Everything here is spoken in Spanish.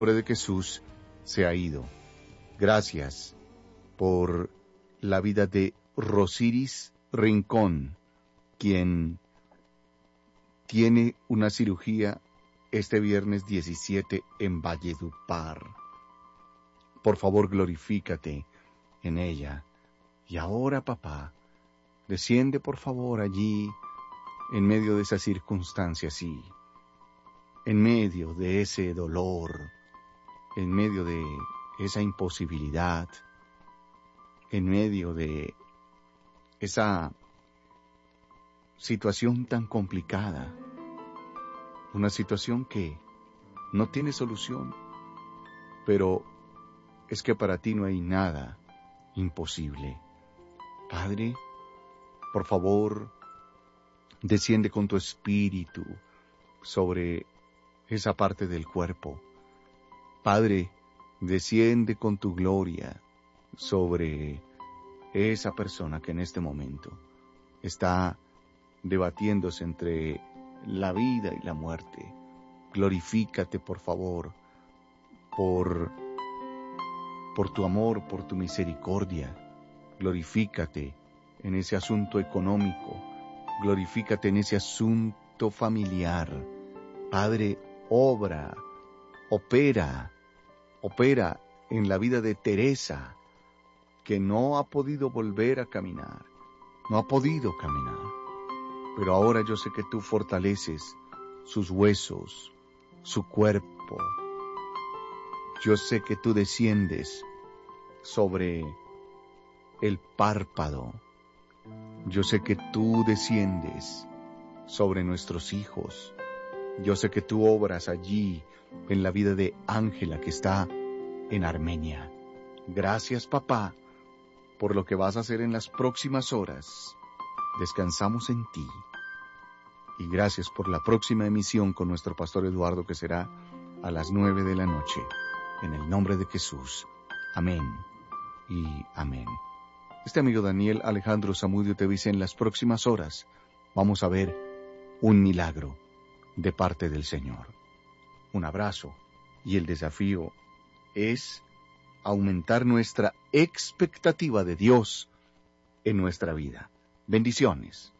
de Jesús se ha ido. Gracias por la vida de Rosiris Rincón, quien tiene una cirugía este viernes 17 en Valledupar. Por favor, glorifícate en ella. Y ahora, papá, desciende por favor allí, en medio de esa circunstancia, sí, en medio de ese dolor, en medio de esa imposibilidad, en medio de esa situación tan complicada, una situación que no tiene solución, pero es que para ti no hay nada imposible. Padre, por favor, desciende con tu espíritu sobre esa parte del cuerpo. Padre, desciende con tu gloria sobre esa persona que en este momento está debatiéndose entre la vida y la muerte. Glorifícate, por favor, por tu amor, por tu misericordia. Glorifícate en ese asunto económico. Glorifícate en ese asunto familiar. Padre, opera en la vida de Teresa, que no ha podido volver a caminar, no ha podido caminar, pero ahora yo sé que tú fortaleces sus huesos, su cuerpo. Yo sé que tú desciendes sobre el párpado. Yo sé que tú desciendes sobre nuestros hijos. Yo sé que tú obras allí en la vida de Ángela, que está en Armenia. Gracias, papá, por lo que vas a hacer en las próximas horas. Descansamos en ti. Y gracias por la próxima emisión con nuestro pastor Eduardo, que será a las 9 de la noche. En el nombre de Jesús. Amén y amén. Este amigo Daniel Alejandro Zamudio te dice: en las próximas horas vamos a ver un milagro de parte del Señor. Un abrazo, y el desafío es aumentar nuestra expectativa de Dios en nuestra vida. Bendiciones.